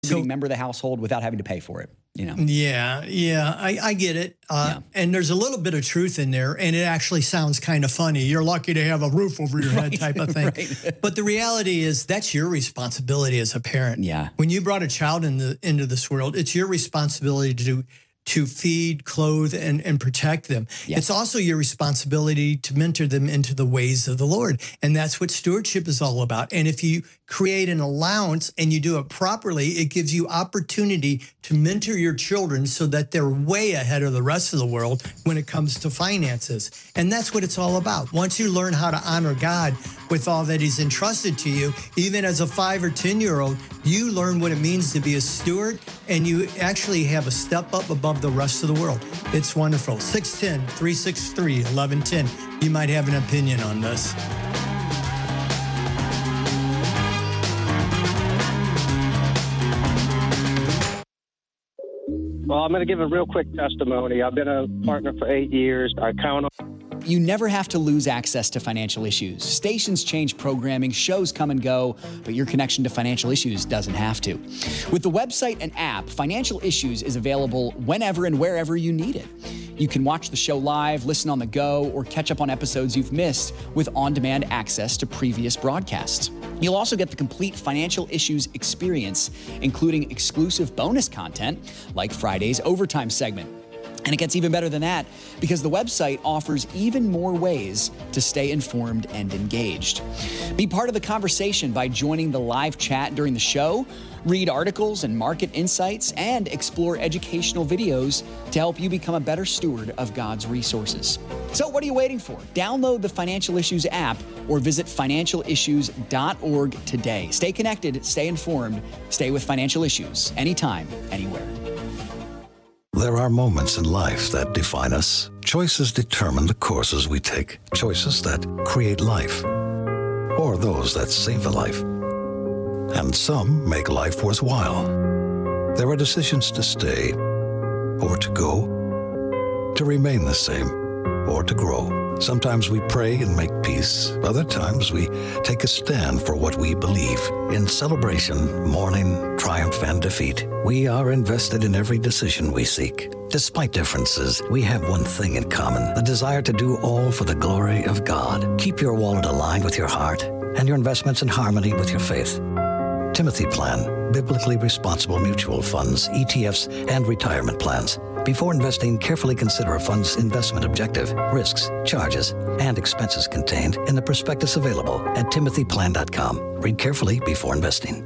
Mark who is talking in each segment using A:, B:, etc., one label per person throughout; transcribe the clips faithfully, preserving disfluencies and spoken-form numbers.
A: So, member of the household without having to pay for it, you know?
B: Yeah, yeah, I, I get it. Uh, yeah. And there's a little bit of truth in there, and it actually sounds kind of funny. You're lucky to have a roof over your head, right, type of thing. Right. But the reality is that's your responsibility as a parent.
A: Yeah.
B: When you brought a child in the, into this world, it's your responsibility to do to feed, clothe, and, and protect them. Yes. It's also your responsibility to mentor them into the ways of the Lord. And that's what stewardship is all about. And if you create an allowance and you do it properly, it gives you opportunity to mentor your children so that they're way ahead of the rest of the world when it comes to finances. And that's what it's all about. Once you learn how to honor God with all that he's entrusted to you, even as a five or ten-year-old, you learn what it means to be a steward, and you actually have a step up above the rest of the world. It's wonderful. six one zero, three six three, one one one zero. You might have an opinion on this.
C: Well, I'm going to give a real quick testimony. I've been a partner for eight years. I count on...
A: You never have to lose access to Financial Issues. Stations change programming, shows come and go, but your connection to Financial Issues doesn't have to. With the website and app, Financial Issues is available whenever and wherever you need it. You can watch the show live, listen on the go, or catch up on episodes you've missed with on-demand access to previous broadcasts. You'll also get the complete Financial Issues experience, including exclusive bonus content like Friday's Overtime segment. And it gets even better than that because the website offers even more ways to stay informed and engaged. Be part of the conversation by joining the live chat during the show, read articles and market insights, and explore educational videos to help you become a better steward of God's resources. So what are you waiting for? Download the Financial Issues app or visit financial issues dot org today. Stay connected, stay informed, stay with Financial Issues anytime, anywhere.
D: There are moments in life that define us. Choices determine the courses we take. Choices that create life, or those that save a life. And some make life worthwhile. There are decisions to stay, or to go, to remain the same, or to grow. Sometimes we pray and make peace. Other times we take a stand for what we believe. In celebration, mourning, triumph, and defeat, we are invested in every decision we seek. Despite differences, we have one thing in common, the desire to do all for the glory of God. Keep your wallet aligned with your heart and your investments in harmony with your faith. Timothy Plan, biblically responsible mutual funds, E T Fs, and retirement plans. Before investing, carefully consider a fund's investment objective, risks, charges, and expenses contained in the prospectus available at timothy plan dot com. Read carefully before investing.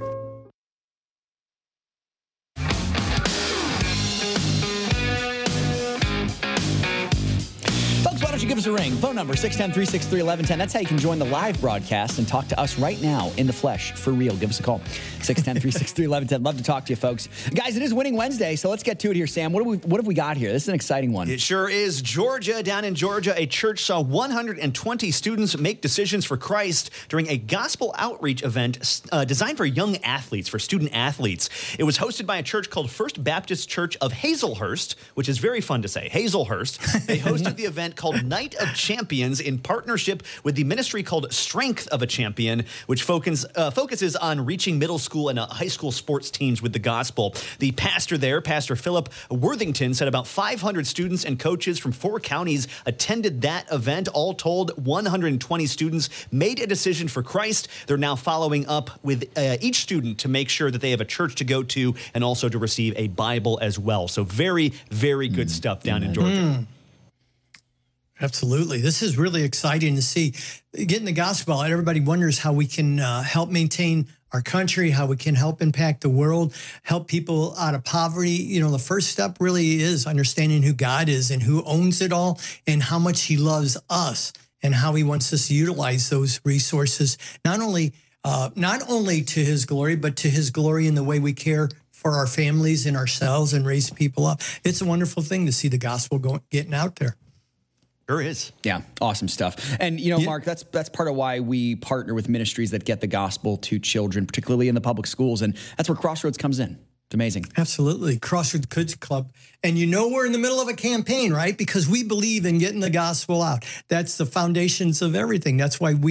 A: Give us a ring. Phone number, six one zero, three six three, one one one zero. That's how you can join the live broadcast and talk to us right now in the flesh, for real. Give us a call, six one zero, three six three, one one one zero. Love to talk to you, folks. Guys, it is Winning Wednesday, so let's get to it here, Sam. What have we, what have we got here? This is an exciting one.
E: It sure is. Georgia, down in Georgia, a church saw one hundred twenty students make decisions for Christ during a gospel outreach event uh, designed for young athletes, for student athletes. It was hosted by a church called First Baptist Church of Hazelhurst, which is very fun to say, Hazelhurst. They hosted the event called Night of Champions in partnership with the ministry called Strength of a Champion, which focus, uh, focuses on reaching middle school and uh, high school sports teams with the gospel. The pastor there, Pastor Philip Worthington, said about five hundred students and coaches from four counties attended that event. All told, one hundred twenty students made a decision for Christ. They're now following up with uh, each student to make sure that they have a church to go to and also to receive a Bible as well. So very, very good mm. stuff down mm. in Georgia. Mm.
B: Absolutely. This is really exciting to see. Getting the gospel out, everybody wonders how we can uh, help maintain our country, how we can help impact the world, help people out of poverty. You know, the first step really is understanding who God is and who owns it all and how much he loves us and how he wants us to utilize those resources, not only uh, not only to his glory, but to his glory in the way we care for our families and ourselves and raise people up. It's a wonderful thing to see the gospel going, getting out there.
E: Sure is.
A: Yeah, awesome stuff. And, you know, yeah. Mark, that's that's part of why we partner with ministries that get the gospel to children, particularly in the public schools. And that's where Crossroads comes in. It's amazing.
B: Absolutely. Crossroads Kids Club. And you know we're in the middle of a campaign, right? Because we believe in getting the gospel out. That's the foundations of everything. That's why we,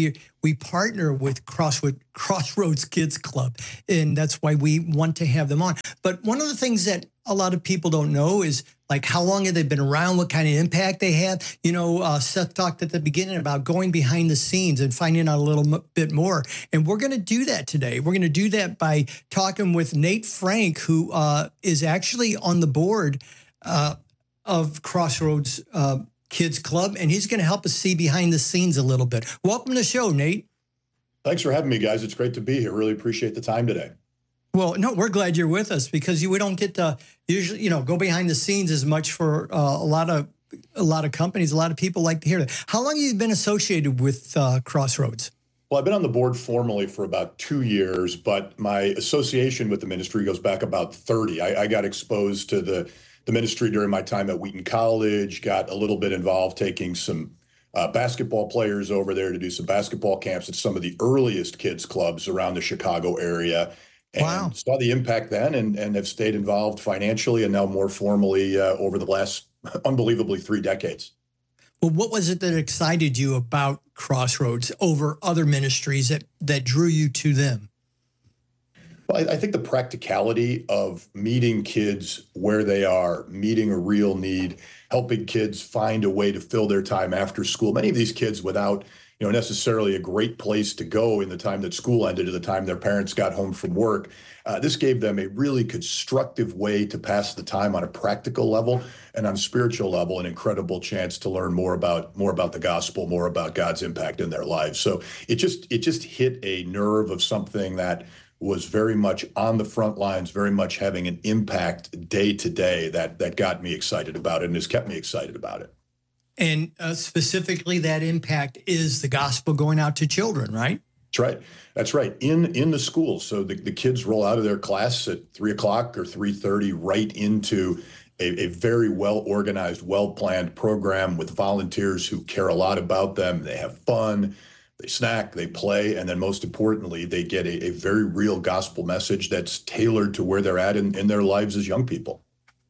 B: we partner with Crossroad, Crossroads Kids Club, and that's why we want to have them on. But one of the things that a lot of people don't know is like how long have they been around, what kind of impact they have. You know, uh, Seth talked at the beginning about going behind the scenes and finding out a little m- bit more. And we're going to do that today. We're going to do that by talking with Nate Frank, who uh, is actually on the board uh, of Crossroads uh, Kids Club, and he's going to help us see behind the scenes a little bit. Welcome to the show, Nate.
F: Thanks for having me, guys. It's great to be here. Really appreciate the time today.
B: Well, no, we're glad you're with us because you, we don't get to usually, you know, go behind the scenes as much for uh, a lot of a lot of companies. A lot of people like to hear that. How long have you been associated with uh, Crossroads?
F: Well, I've been on the board formally for about two years, but my association with the ministry goes back about thirty. I, I got exposed to the, the ministry during my time at Wheaton College, got a little bit involved taking some uh, basketball players over there to do some basketball camps at some of the earliest kids clubs around the Chicago area. And
B: wow.
F: Saw the impact then and, and have stayed involved financially and now more formally uh, over the last unbelievably three decades.
B: Well, what was it that excited you about Crossroads over other ministries that, that drew you to them?
F: Well, I, I think the practicality of meeting kids where they are, meeting a real need, helping kids find a way to fill their time after school. Many of these kids without you know, necessarily a great place to go in the time that school ended or the time their parents got home from work. Uh, this gave them a really constructive way to pass the time on a practical level and on a spiritual level, an incredible chance to learn more about more about the gospel, more about God's impact in their lives. So it just it just hit a nerve of something that was very much on the front lines, very much having an impact day to day that that got me excited about it and has kept me excited about it.
B: And uh, specifically, that impact is the gospel going out to children, right?
F: That's right. That's right. In in the schools. So the, the kids roll out of their class at three o'clock or three thirty right into a, a very well-organized, well-planned program with volunteers who care a lot about them. They have fun, they snack, they play, and then most importantly, they get a, a very real gospel message that's tailored to where they're at in, in their lives as young people.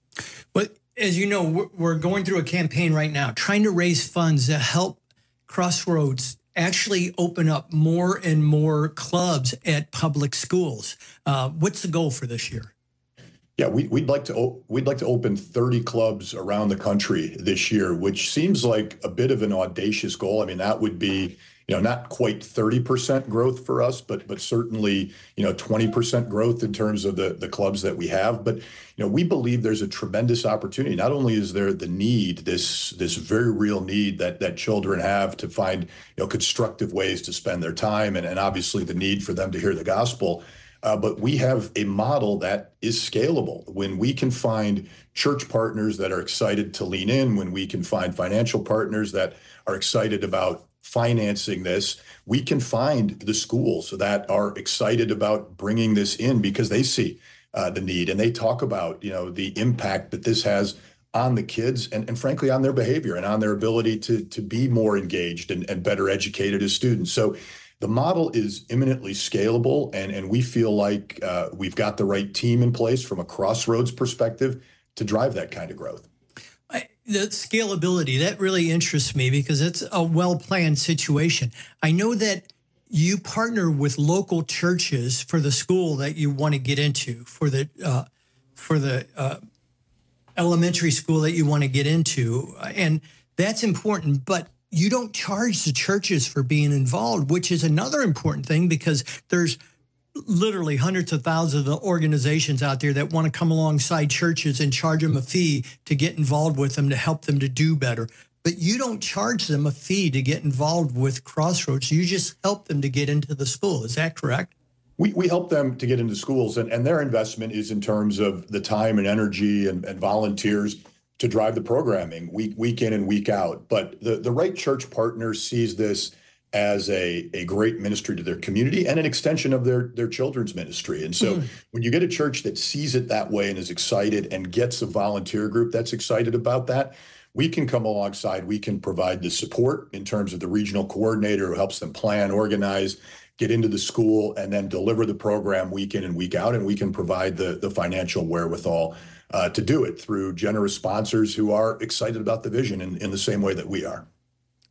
B: But as you know, we're going through a campaign right now, trying to raise funds to help Crossroads actually open up more and more clubs at public schools. Uh, what's the goal for this year?
F: Yeah, we, we'd like to we'd like to open thirty clubs around the country this year, which seems like a bit of an audacious goal. I mean, that would be you know not quite thirty percent growth for us, but but certainly you know twenty percent growth in terms of the the clubs that we have. But you know we believe there's a tremendous opportunity. Not only is there the need, this this very real need that that children have to find you know constructive ways to spend their time, and and obviously the need for them to hear the gospel. Uh, but we have a model that is scalable. When we can find church partners that are excited to lean in, when we can find financial partners that are excited about financing this, we can find the schools that are excited about bringing this in because they see uh, the need and they talk about, you know, the impact that this has on the kids and, and frankly, on their behavior and on their ability to, to be more engaged and, and better educated as students. So the model is imminently scalable, and, and we feel like uh, we've got the right team in place from a Crossroads perspective to drive that kind of growth.
B: I, the scalability, that really interests me because it's a well-planned situation. I know that you partner with local churches for the school that you want to get into, for the uh, for the uh, elementary school that you want to get into, and that's important, but you don't charge the churches for being involved, which is another important thing because there's literally hundreds of thousands of organizations out there that want to come alongside churches and charge them a fee to get involved with them to help them to do better. But you don't charge them a fee to get involved with Crossroads. You just help them to get into the school. Is that correct?
F: We we help them to get into schools, and, and their investment is in terms of the time and energy and, and volunteers to drive the programming week week in and week out. But the, the right church partner sees this as a, a great ministry to their community and an extension of their, their children's ministry. And so mm. when you get a church that sees it that way and is excited and gets a volunteer group that's excited about that, we can come alongside. We can provide the support in terms of the regional coordinator who helps them plan, organize, get into the school, and then deliver the program week in and week out. And we can provide the, the financial wherewithal Uh, to do it through generous sponsors who are excited about the vision in, in the same way that we are.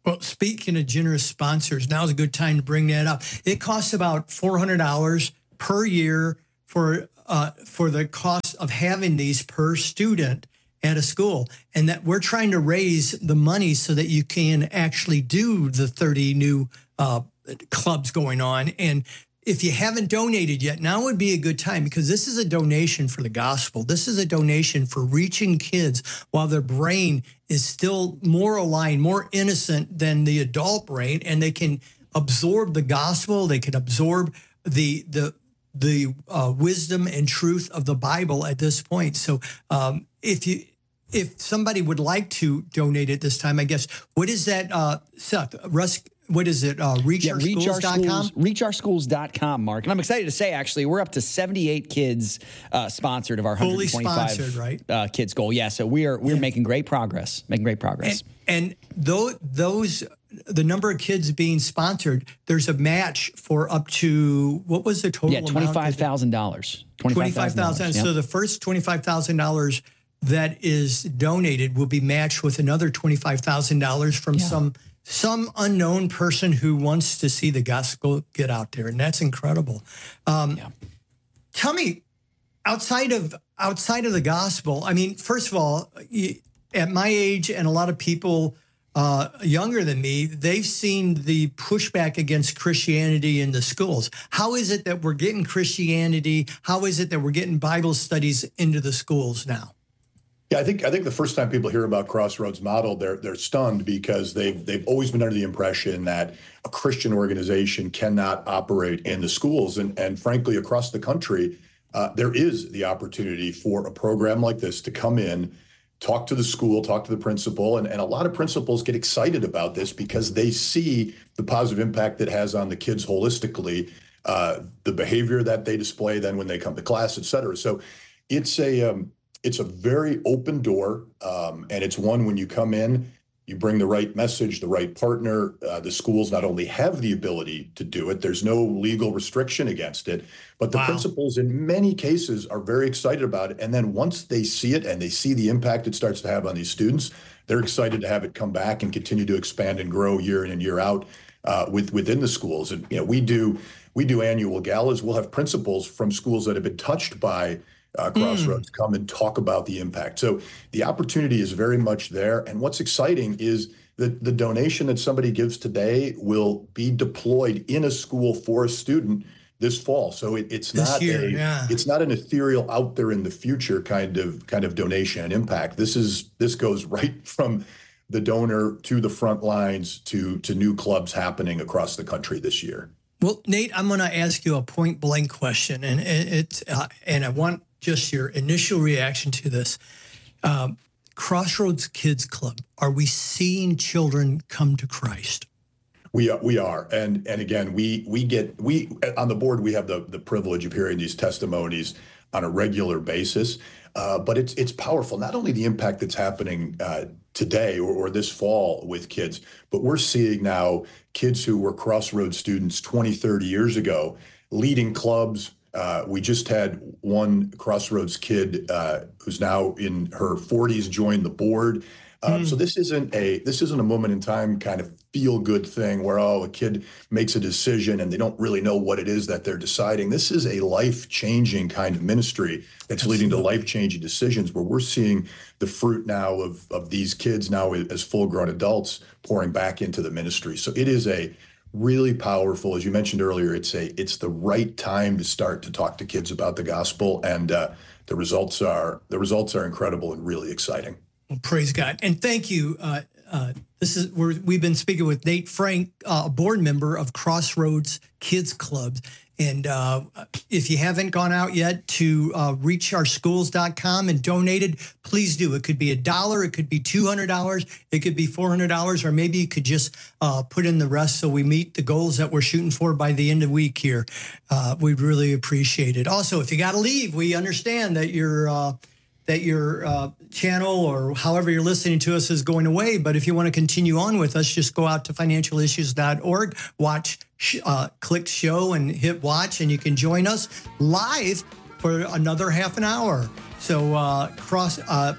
B: Well, speaking of generous sponsors, now's a good time to bring that up. It costs about four hundred dollars per year for uh, for the cost of having these per student at a school, and that we're trying to raise the money so that you can actually do the thirty new uh, clubs going on. And if you haven't donated yet, now would be a good time, because this is a donation for the gospel. This is a donation for reaching kids while their brain is still more aligned, more innocent than the adult brain, and they can absorb the gospel. They can absorb the the the uh, wisdom and truth of the Bible at this point. So um, if you if somebody would like to donate at this time, I guess, what is that, uh, Seth? Russ, what is it? Uh, reach our schools dot com?
A: reach our schools dot com, Mark. And I'm excited to say, actually, we're up to seventy-eight kids uh, sponsored of our
B: Fully
A: one hundred twenty-five
B: sponsored, right?
A: uh, kids goal. Yeah, so we are we're yeah. making great progress, making great progress.
B: And, and those, those, the number of kids being sponsored, there's a match for up to, what was the total
A: yeah, twenty-five thousand dollars.
B: twenty-five thousand dollars. Yep. So the first twenty-five thousand dollars that is donated will be matched with another twenty-five thousand dollars from yeah. some some unknown person who wants to see the gospel get out there. And that's incredible. Um, yeah. Tell me, outside of outside of the gospel, I mean, first of all, at my age and a lot of people uh, younger than me, they've seen the pushback against Christianity in the schools. How is it that we're getting Christianity? How is it that we're getting Bible studies into the schools now?
F: Yeah, I think I think the first time people hear about Crossroads Model, they're they're stunned, because they've they've always been under the impression that a Christian organization cannot operate in the schools, and and frankly, across the country, uh, there is the opportunity for a program like this to come in, talk to the school, talk to the principal, and and a lot of principals get excited about this because they see the positive impact it has on the kids holistically, uh, the behavior that they display then when they come to class, et cetera. So it's a um, It's a very open door, um, and it's one when you come in, you bring the right message, the right partner. Uh, the schools not only have the ability to do it, there's no legal restriction against it, but the wow. principals in many cases are very excited about it. And then once they see it and they see the impact it starts to have on these students, they're excited to have it come back and continue to expand and grow year in and year out uh, with within the schools. And you know, we do we do annual galas. We'll have principals from schools that have been touched by Uh, Crossroads mm. come and talk about the impact. So the opportunity is very much there. And what's exciting is that the donation that somebody gives today will be deployed in a school for a student this fall. So it, it's this not year, a, yeah. it's not an ethereal out there in the future kind of kind of donation and impact. This is this goes right from the donor to the front lines to to new clubs happening across the country this year.
B: Well, Nate, I'm going to ask you a point blank question, and it's uh, and I want just your initial reaction to this. Um, Crossroads Kids Club, are we seeing children come to Christ?
F: We are, we are, and and again, we we get we on the board. We have the the privilege of hearing these testimonies on a regular basis, uh, but it's it's powerful. Not only the impact that's happening uh, today or, or this fall with kids, but we're seeing now kids who were Crossroads students twenty, thirty years ago leading clubs. Uh, we just had one Crossroads kid uh, who's now in her forties join the board. Um, mm. So this isn't a this isn't a moment in time kind of feel good thing where, oh, a kid makes a decision and they don't really know what it is that they're deciding. This is a life changing kind of ministry that's Absolutely. Leading to life changing decisions, where we're seeing the fruit now of of these kids now as full grown adults pouring back into the ministry. So it is a really powerful, as you mentioned earlier. It's a it's the right time to start to talk to kids about the gospel, and uh, the results are the results are incredible and really exciting.
B: Well, praise God, and thank you. Uh, uh, this is we're, we've been speaking with Nate Frank, uh, a board member of Crossroads Kids Club. And uh, if you haven't gone out yet to uh, reach our schools dot com and donated, please do. It could be a dollar, it could be two hundred dollars, it could be four hundred dollars, or maybe you could just uh, put in the rest so we meet the goals that we're shooting for by the end of the week here. Uh, we'd really appreciate it. Also, if you got to leave, we understand that you're uh, that your uh, channel or however you're listening to us is going away. But if you want to continue on with us, just go out to financial issues dot org, watch, uh, click show and hit watch, and you can join us live for another half an hour. So uh, cross, uh,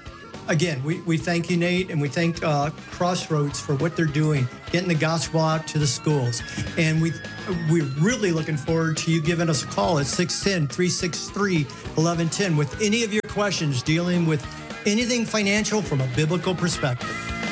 B: again, we, we thank you, Nate, and we thank uh, Crossroads for what they're doing, getting the gospel out to the schools. And we, we're really looking forward to you giving us a call at six one zero, three six three, one one one zero with any of your questions dealing with anything financial from a biblical perspective.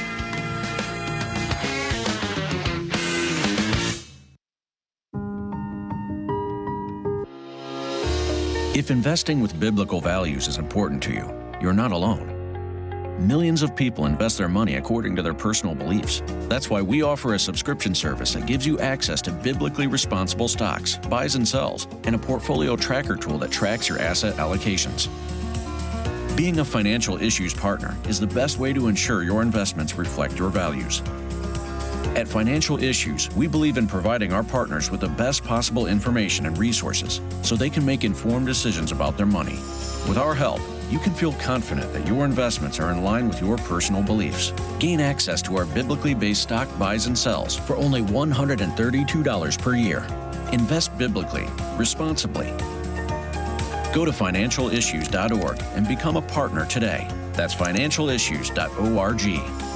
G: If investing with biblical values is important to you, you're not alone. Millions of people invest their money according to their personal beliefs. That's why we offer a subscription service that gives you access to biblically responsible stocks, buys and sells, and a portfolio tracker tool that tracks your asset allocations. Being a Financial Issues partner is the best way to ensure your investments reflect your values. At Financial Issues, we believe in providing our partners with the best possible information and resources so they can make informed decisions about their money. With our help, you can feel confident that your investments are in line with your personal beliefs. Gain access to our biblically based stock buys and sells for only one hundred thirty-two dollars per year. Invest biblically, responsibly. Go to financial issues dot org and become a partner today. That's financial issues dot org.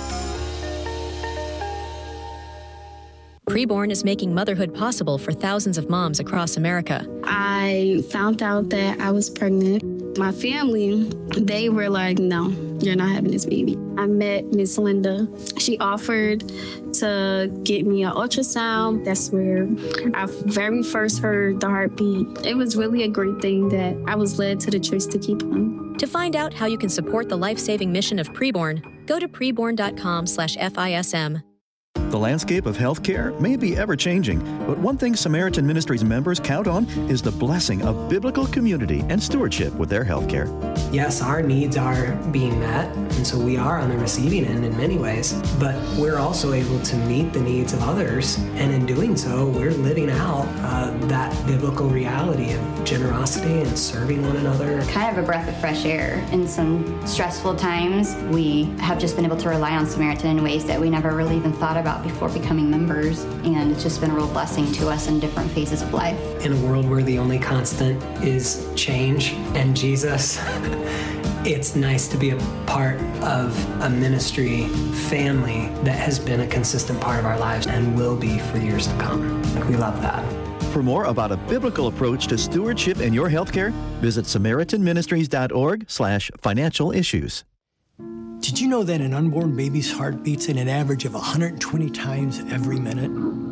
H: Preborn is making motherhood possible for thousands of moms across America.
I: I found out that I was pregnant. My family, they were like, no, you're not having this baby. I met Miss Linda. She offered to get me an ultrasound. That's where I very first heard the heartbeat. It was really a great thing that I was led to the choice to keep him.
H: To find out how you can support the life-saving mission of Preborn, go to preborn dot com slash F I S M.
J: The landscape of healthcare may be ever-changing, but one thing Samaritan Ministries members count on is the blessing of biblical community and stewardship with their healthcare.
K: Yes, our needs are being met, and so we are on the receiving end in many ways, but we're also able to meet the needs of others, and in doing so, we're living out uh, that biblical reality of generosity and serving one another.
L: Kind of a breath of fresh air. In some stressful times, we have just been able to rely on Samaritan in ways that we never really even thought about before becoming members, and it's just been a real blessing to us in different phases of life.
K: In a world where the only constant is change and Jesus, it's nice to be a part of a ministry family that has been a consistent part of our lives and will be for years to come. We love that.
J: For more about a biblical approach to stewardship in your healthcare, visit samaritan ministries dot org slash financial issues.
B: Did you know that an unborn baby's heart beats at an average of one hundred twenty times every minute?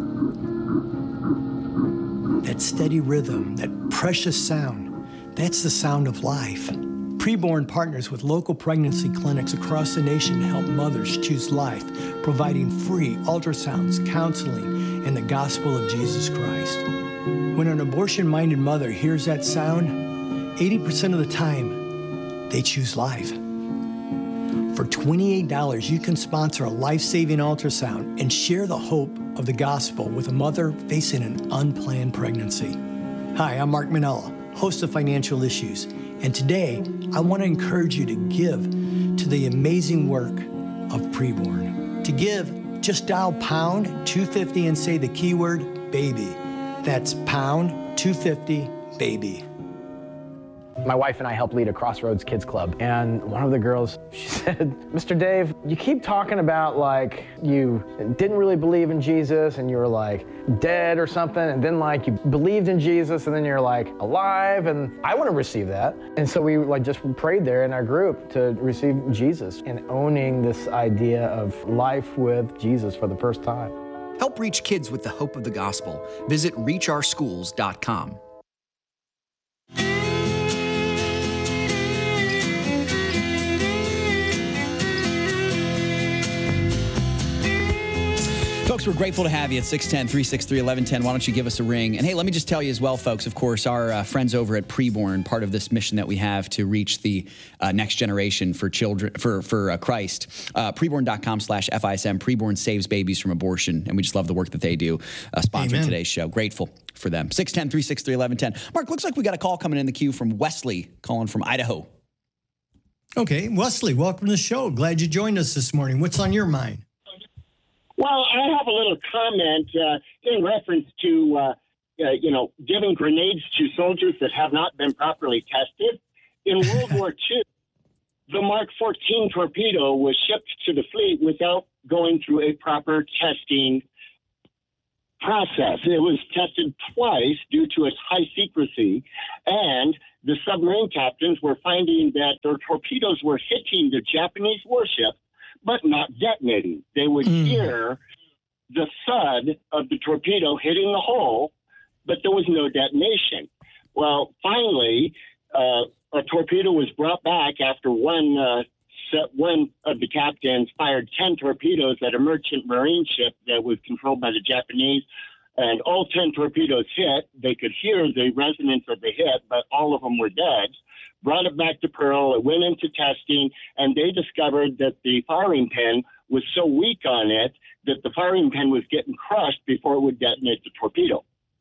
B: That steady rhythm, that precious sound, that's the sound of life. Preborn partners with local pregnancy clinics across the nation to help mothers choose life, providing free ultrasounds, counseling, and the gospel of Jesus Christ. When an abortion-minded mother hears that sound, eighty percent of the time, they choose life. For twenty-eight dollars, you can sponsor a life-saving ultrasound and share the hope of the gospel with a mother facing an unplanned pregnancy. Hi, I'm Mark Manella, host of Financial Issues, and today I want to encourage you to give to the amazing work of Preborn. To give, just dial pound two fifty and say the keyword baby. That's pound two fifty baby.
M: My wife and I help lead a Crossroads Kids Club, and one of the girls, she said, Mister Dave, you keep talking about like you didn't really believe in Jesus and you were like dead or something, and then like you believed in Jesus and then you're like alive, and I want to receive that. And so we like just prayed there in our group to receive Jesus and owning this idea of life with Jesus for the first time.
A: Help reach kids with the hope of the gospel. Visit reach our schools dot com. Folks, we're grateful to have you at six one zero, three six three, one one one zero. Why don't you give us a ring? And hey, let me just tell you as well, folks, of course, our uh, friends over at Preborn, part of this mission that we have to reach the uh, next generation for children, for, for uh, Christ. Uh, preborn dot com slash F I S M. Preborn saves babies from abortion. And we just love the work that they do, uh, sponsoring
B: Amen.
A: Today's show. Grateful for them. six one zero, three six three, one one one zero. Mark, looks like we got a call coming in the queue from Wesley, calling from Idaho.
B: Okay, Wesley, welcome to the show. Glad you joined us this morning. What's on your mind?
N: Well, I have a little comment uh, in reference to, uh, uh, you know, giving grenades to soldiers that have not been properly tested. In World War Two, the Mark fourteen torpedo was shipped to the fleet without going through a proper testing process. It was tested twice due to its high secrecy, and the submarine captains were finding that their torpedoes were hitting the Japanese warship, but not detonating. They would mm. hear the thud of the torpedo hitting the hull, but there was no detonation. Well, finally, uh, a torpedo was brought back after one uh, set, one of the captains fired ten torpedoes at a merchant marine ship that was controlled by the Japanese, and all ten torpedoes hit. They could hear the resonance of the hit, but all of them were dead. Brought it back to Pearl. It went into testing, and they discovered that the firing pin was so weak on it that the firing pin was getting crushed before it would detonate the torpedo.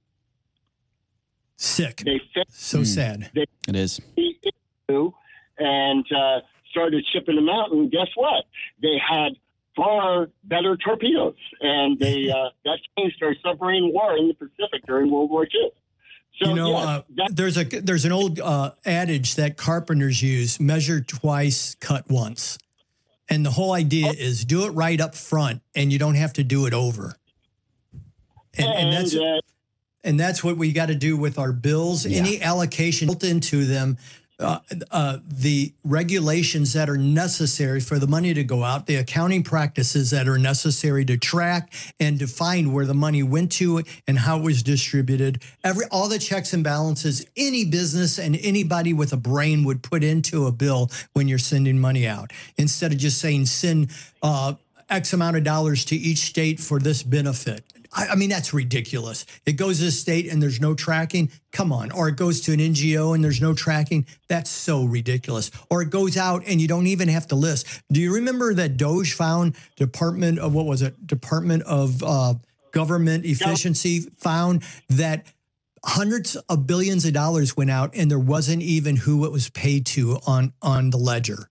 B: Sick.
N: They fixed,
B: so mm. sad.
N: They,
A: it is.
N: And uh, started shipping them out, and guess what? They had far better torpedoes, and they uh, that changed our submarine war in the Pacific during World War Two. So,
B: you know,
N: yeah,
B: uh,
N: that,
B: there's a there's an old uh, adage that carpenters use: measure twice, cut once. And the whole idea is do it right up front, and you don't have to do it over. And, and, and that's uh, and that's what we got to do with our bills. Yeah. Any allocation built into them, uh, uh, the regulations that are necessary for the money to go out, the accounting practices that are necessary to track and define where the money went to and how it was distributed. Every all the checks and balances any business and anybody with a brain would put into a bill when you're sending money out, instead of just saying send uh, X amount of dollars to each state for this benefit. I mean, that's ridiculous. It goes to the state and there's no tracking. Come on. Or it goes to an N G O and there's no tracking. That's so ridiculous. Or it goes out and you don't even have to list. Do you remember that DOJ found Department of, what was it? Department of uh, Government Efficiency found that hundreds of billions of dollars went out and there wasn't even who it was paid to on, on the ledger.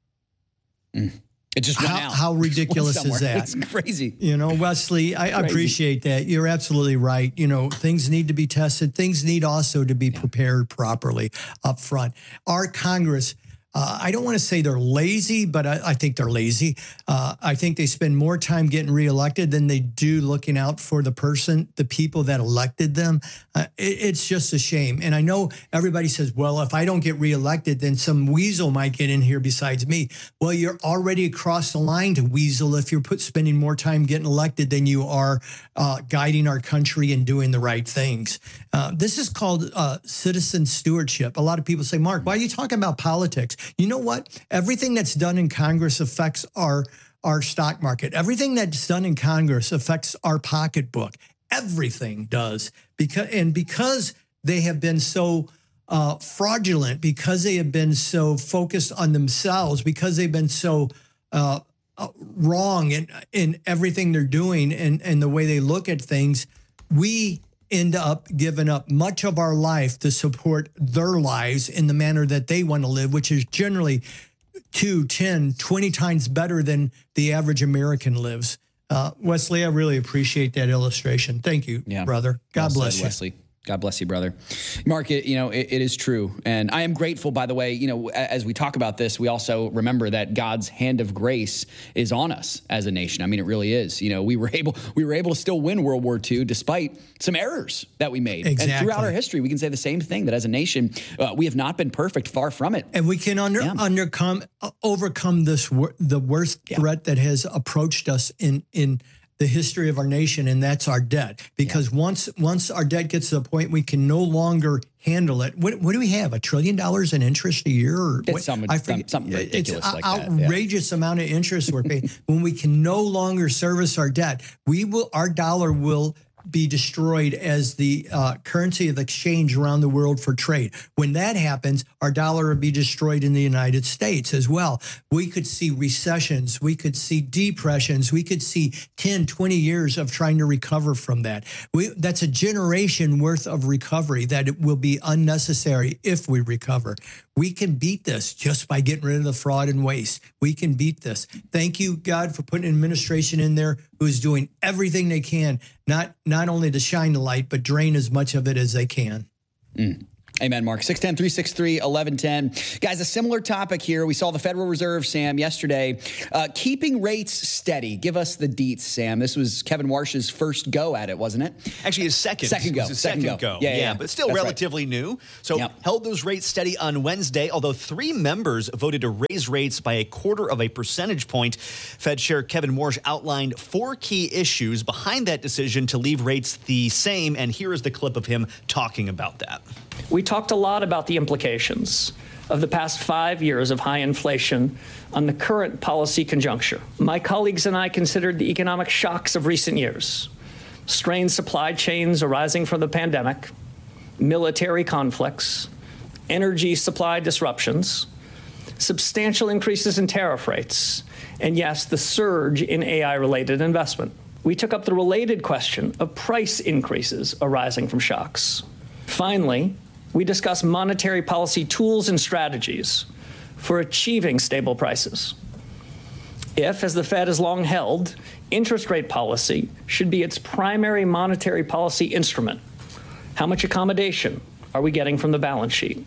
A: Mm. It just went
B: how,
A: out.
B: how ridiculous is that?
A: It's crazy.
B: You know, Wesley, I crazy. appreciate that. You're absolutely right. You know, things need to be tested. Things need also to be yeah. prepared properly up front. Our Congress, uh, I don't want to say they're lazy, but I, I think they're lazy. Uh, I think they spend more time getting reelected than they do looking out for the person, the people that elected them. Uh, it, it's just a shame. And I know everybody says, well, if I don't get reelected, then some weasel might get in here besides me. Well, you're already across the line to weasel if you're put spending more time getting elected than you are uh, guiding our country and doing the right things. Uh, this is called uh, citizen stewardship. A lot of people say, Mark, why are you talking about politics? You know what? Everything that's done in Congress affects our, our stock market. Everything that's done in Congress affects our pocketbook. Everything does. Because, and because they have been so uh, fraudulent, because they have been so focused on themselves, because they've been so uh, uh, wrong in, in everything they're doing and, and the way they look at things, we end up giving up much of our life to support their lives in the manner that they want to live, which is generally two, ten, twenty times better than the average American lives. Uh, Wesley, I really appreciate that illustration. Thank you, yeah. brother. God
A: well
B: bless
A: said,
B: you.
A: Wesley. God bless you, brother. Mark, it, you know, it, it is true. And I am grateful, by the way, you know, as we talk about this, we also remember that God's hand of grace is on us as a nation. I mean, it really is. You know, we were able we were able to still win World War Two despite some errors that we made.
B: Exactly.
A: And throughout our history, we can say the same thing, that as a nation, uh, we have not been perfect, far from it.
B: And we can under, yeah. undercome, uh, overcome this, wor- the worst yeah. threat that has approached us in in the history of our nation, and that's our debt. Because yeah. once once our debt gets to the point we can no longer handle it, what, what do we have? A trillion dollars in interest a year? Or
A: it's
B: what,
A: some,
B: I forget,
A: something ridiculous
B: it's
A: like
B: outrageous
A: that. Yeah.
B: amount of interest we're paying. When we can no longer service our debt, we will our dollar will be destroyed as the uh, currency of exchange around the world for trade. When that happens, our dollar will be destroyed in the United States as well. We could see recessions. We could see depressions. We could see ten, twenty years of trying to recover from that. We, that's a generation worth of recovery that it will be unnecessary if we recover. We can beat this just by getting rid of the fraud and waste. We can beat this. Thank you, God, for putting an administration in there who is doing everything they can, not not only to shine the light, but drain as much of it as they can.
A: Mm. Amen, Mark. six one zero, three six three, one one one zero. Guys, a similar topic here. We saw the Federal Reserve, Sam, yesterday, uh, keeping rates steady. Give us the deets, Sam. This was Kevin Warsh's first go at it, wasn't it?
E: Actually, his second.
A: Second go.
E: It was his
A: second,
E: second
A: go.
E: go.
A: Yeah, yeah,
E: yeah,
A: yeah.
E: but still
A: That's
E: relatively
A: right.
E: new. So
A: yep.
E: held those rates steady on Wednesday, although three members voted to raise rates by a quarter of a percentage point. Fed Chair Kevin Warsh outlined four key issues behind that decision to leave rates the same, and here is the clip of him talking about that.
O: We talked a lot about the implications of the past five years of high inflation on the current policy conjuncture. My colleagues and I considered the economic shocks of recent years, strained supply chains arising from the pandemic, military conflicts, energy supply disruptions, substantial increases in tariff rates, and yes, the surge in A I-related investment. We took up the related question of price increases arising from shocks. Finally, we discuss monetary policy tools and strategies for achieving stable prices. If, as the Fed has long held, interest rate policy should be its primary monetary policy instrument, how much accommodation are we getting from the balance sheet?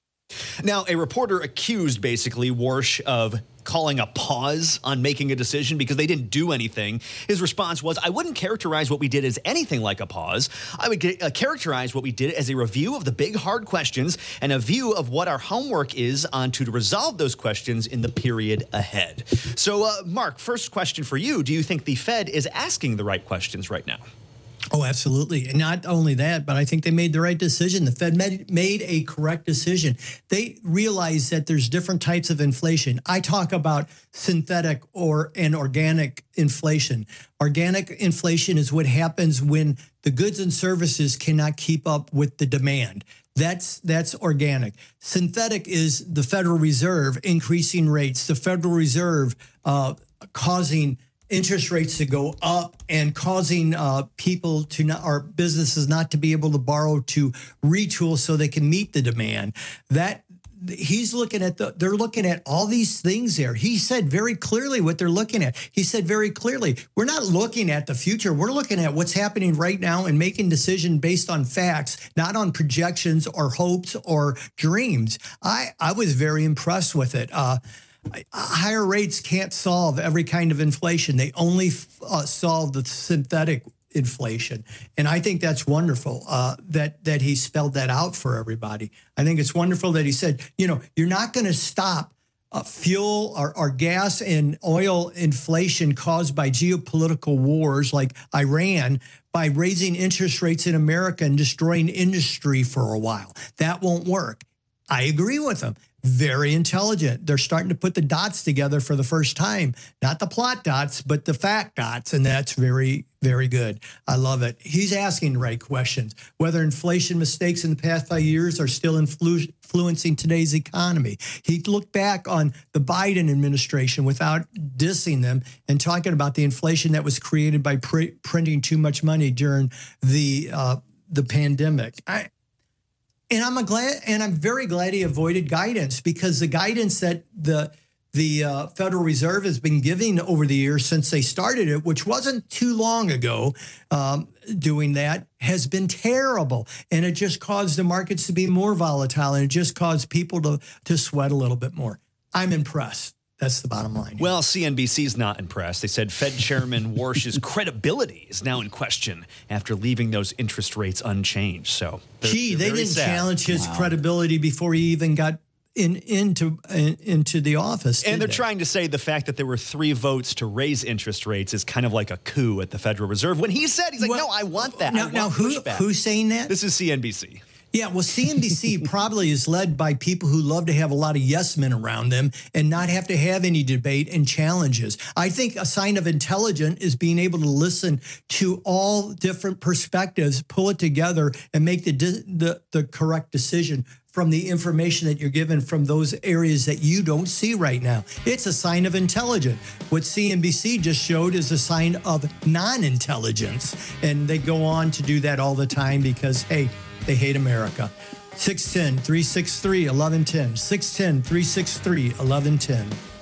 E: Now, a reporter accused, basically, Warsh of calling a pause on making a decision because they didn't do anything. His response was, I wouldn't characterize what we did as anything like a pause. I would uh, characterize what we did as a review of the big, hard questions and a view of what our homework is on to resolve those questions in the period ahead. So, uh, Mark, first question for you. Do you think the Fed is asking the right questions right now?
B: Oh, absolutely. And not only that, but I think they made the right decision. The Fed made, made a correct decision. They realized that there's different types of inflation. I talk about synthetic or and organic inflation. Organic inflation is what happens when the goods and services cannot keep up with the demand. That's that's organic. Synthetic is the Federal Reserve increasing rates, the Federal Reserve uh, causing interest rates to go up and causing uh, people to not, or businesses not to be able to borrow to retool so they can meet the demand. That he's looking at the, they're looking at all these things there. He said very clearly what they're looking at. He said very clearly, we're not looking at the future. We're looking at what's happening right now and making decisions based on facts, not on projections or hopes or dreams. I, I was very impressed with it. Uh, Higher rates can't solve every kind of inflation. They only uh, solve the synthetic inflation. And I think that's wonderful uh, that that he spelled that out for everybody. I think it's wonderful that he said, you know, you're not going to stop uh, fuel or, or gas and oil inflation caused by geopolitical wars like Iran by raising interest rates in America and destroying industry for a while. That won't work. I agree with him. Very intelligent. They're starting to put the dots together for the first time. Not the plot dots, but the fact dots. And that's very, very good. I love it. He's asking the right questions. Whether inflation mistakes in the past five years are still influ- influencing today's economy. He looked back on the Biden administration without dissing them and talking about the inflation that was created by pr- printing too much money during the uh, the pandemic. I, And I'm a glad, and I'm very glad he avoided guidance, because the guidance that the the uh, Federal Reserve has been giving over the years since they started it, which wasn't too long ago, um, doing that, has been terrible, and it just caused the markets to be more volatile, and it just caused people to to sweat a little bit more. I'm impressed. That's the bottom line.
E: Well, C N B C's not impressed. They said Fed Chairman Warsh's credibility is now in question after leaving those interest rates unchanged. So,
B: gee, they didn't
E: sad.
B: challenge his
E: Wow.
B: credibility before he even got in into in, into the office.
E: And they're
B: they?
E: trying to say the fact that there were three votes to raise interest rates is kind of like a coup at the Federal Reserve. When he said, he's like,
B: Well,
E: no, I want that.
B: Now,
E: I
B: now
E: want
B: who
E: pushback.
B: who's saying that?
E: This is C N B C.
B: Yeah, well, C N B C probably is led by people who love to have a lot of yes men around them and not have to have any debate and challenges. I think a sign of intelligence is being able to listen to all different perspectives, pull it together, and make the the, the correct decision from the information that you're given from those areas that you don't see right now. It's a sign of intelligence. What C N B C just showed is a sign of non-intelligence. And they go on to do that all the time because, hey, they hate America. six one zero, three six three, one one one zero. six one zero, three six three, one one one zero.